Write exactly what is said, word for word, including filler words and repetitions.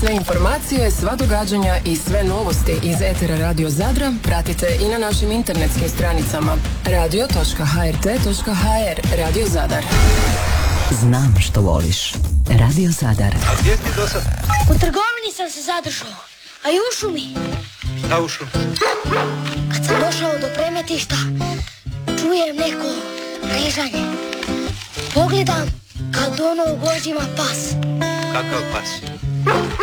Sve informacije, sva događanja i sve novosti iz etera Radio Zadra pratite i na našim internetskim stranicama radio točka ha er te točka ha er. Radio Zadar. Znam što voliš. Radio Zadar. A gdje ti do sad? U trgovini sam se zadržao, a i u šumi. Šta u šumi? Kad sam došao do premetišta, čujem neko režanje. Pogledam, kad ono u vođima pas. Kakav pas?